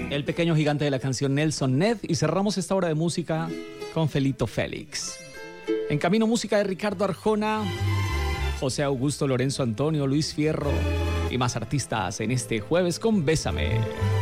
El pequeño gigante de la canción Nelson Ned, y cerramos esta hora de música con Felito Félix. En camino, música de Ricardo Arjona, José Augusto, Lorenzo Antonio, Luis Fierro y más artistas en este jueves con Bésame.